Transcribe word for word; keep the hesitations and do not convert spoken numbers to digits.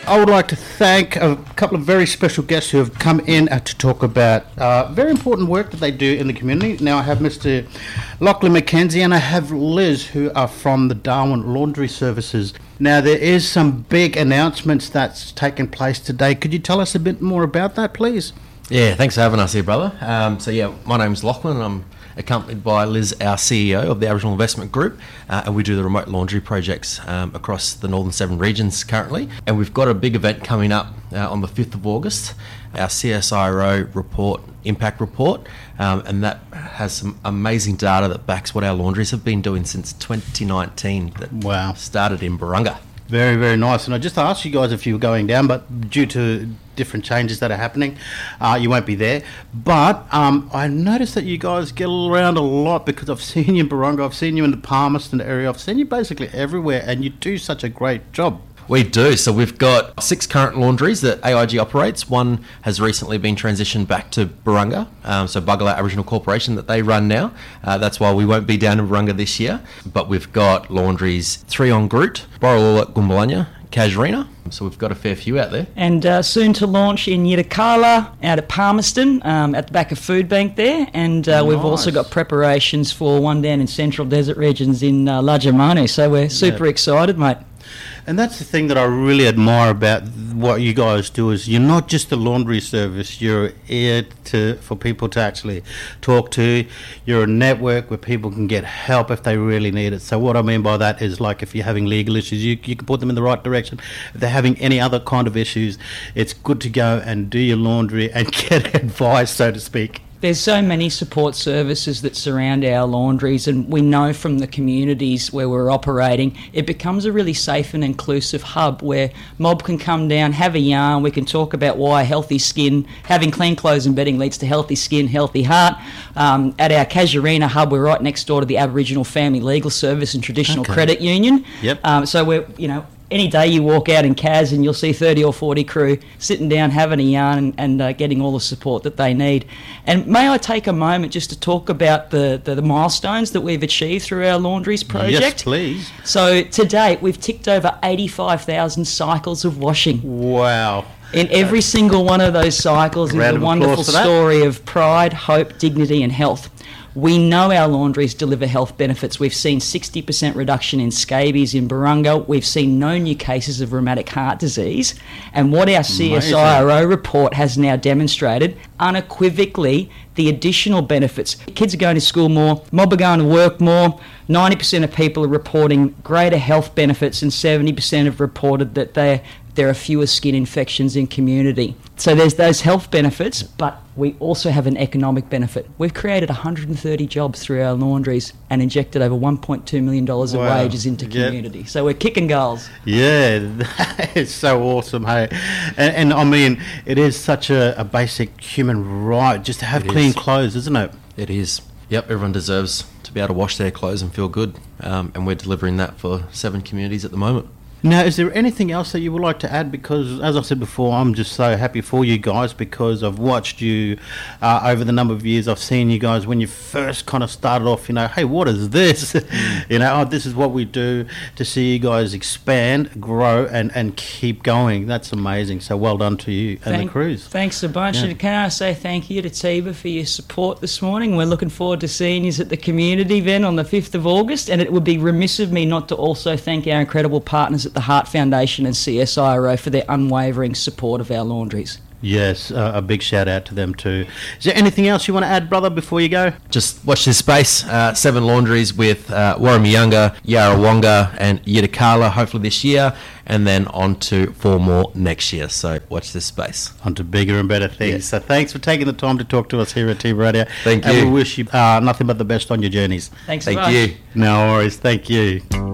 I would like to thank a couple of very special guests who have come in uh, to talk about uh, very important work that they do in the community. Now I have Mister Lachlan McKenzie and I have Liz, who are from the Darwin Laundry Services. Now there is some big announcements that's taken place today. Could you tell us a bit more about that, please? Yeah, thanks for having us here, brother. Um, so yeah, my name's Lachlan and I'm accompanied by Liz, our C E O of the Aboriginal Investment Group, uh, and we do the remote laundry projects um, across the Northern Seven regions currently. And we've got a big event coming up uh, on the fifth of August, our C S I R O report, impact report, um, and that has some amazing data that backs what our laundries have been doing since twenty nineteen that Wow. started in Burrunga. Very, very nice. And I just asked you guys if you were going down, but due to different changes that are happening, uh, you won't be there. But um, I noticed that you guys get around a lot because I've seen you in Burrunga, I've seen you in the Palmerston area, I've seen you basically everywhere, and you do such a great job. We do. So we've got six current laundries that A I G operates. One has recently been transitioned back to Burrunga, um, so Buggala Aboriginal Corporation that they run now. Uh, that's why we won't be down in Burrunga this year. But we've got laundries, three on Groot, Borroloola, Goombalanya, Casuarina. So we've got a fair few out there. And uh, soon to launch in Yirrkala, out at Palmerston, um, at the back of Food Bank there. And uh, Nice. we've also got preparations for one down in Central Desert Regions in uh, Lajamanu. So we're super Yeah. excited, mate. And that's the thing that I really admire about what you guys do is you're not just a laundry service, you're here to for people to actually talk to. You're a network where people can get help if they really need it. So what I mean by that is, like, if you're having legal issues, you, you can put them in the right direction. If they're having any other kind of issues, it's good to go and do your laundry and get advice, so to speak. There's so many support services that surround our laundries, and we know from the communities where we're operating, it becomes a really safe and inclusive hub where mob can come down, have a yarn, we can talk about why healthy skin, having clean clothes and bedding leads to healthy skin, healthy heart. Um, at our Casuarina hub, we're right next door to the Aboriginal Family Legal Service and Traditional Okay. Credit Union. Yep. Um, so we're, you know, any day you walk out in Cas and you'll see thirty or forty crew sitting down having a yarn and, and uh, getting all the support that they need. And may I take a moment just to talk about the, the, the milestones that we've achieved through our laundries project? Yes, please. So to date, we've ticked over eighty-five thousand cycles of washing. Wow. In every single one of those cycles is Round a of wonderful applause for that. story of pride, hope, dignity and health. We know our laundries deliver health benefits. We've seen sixty percent reduction in scabies in Burrunga. We've seen no new cases of rheumatic heart disease. And what our C S I R O report has now demonstrated, unequivocally, the additional benefits. Kids are going to school more, mob are going to work more, ninety percent of people are reporting greater health benefits, and seventy percent have reported that they there are fewer skin infections in community. So there's those health benefits, but we also have an economic benefit. We've created one hundred thirty jobs through our laundries and injected over one point two million dollars Wow. of wages into Yep. community. So we're kicking goals. Yeah, that is so awesome, hey. And, and I mean, it is such a, a basic human right just to have It clean is. clothes, isn't it? It is. Yep, everyone deserves to be able to wash their clothes and feel good, um, and we're delivering that for seven communities at the moment. Now, is there anything else that you would like to add? Because, as I said before, I'm just so happy for you guys because I've watched you uh, over the number of years. I've seen you guys when you first kind of started off, you know, hey, what is this? you know, oh, this is what we do. To see you guys expand, grow, and, and keep going. That's amazing. So well done to you and Thank- the crews. Thanks a bunch. Yeah. And can I say thank you to Tiba for your support this morning. We're looking forward to seeing you at the community event on the fifth of August. And it would be remiss of me not to also thank our incredible partners at the Heart Foundation and C S I R O for their unwavering support of our laundries. Yes, uh, a big shout out to them too. Is there anything else you want to add, brother, before you go? Just watch this space. Uh, seven laundries with uh, Warramiyunga, Yarrawonga and Yirrkala hopefully this year, and then on to four more next year. So watch this space. On to bigger and better things. Yeah. So thanks for taking the time to talk to us here at T V Radio. Thank and you. we wish you uh, nothing but the best on your journeys. Thanks a Thank bunch. you. No worries. Thank you.